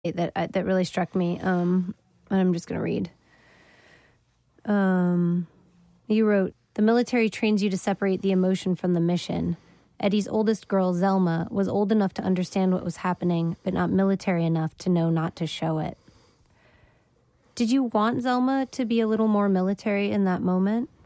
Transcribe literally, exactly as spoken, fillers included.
that uh, that really struck me. Um, and I'm just going to read. Um, you wrote, "The military trains you to separate the emotion from the mission. Eddie's oldest girl, Zelma, was old enough to understand what was happening, but not military enough to know not to show it." Did you want Zelma to be a little more military in that moment?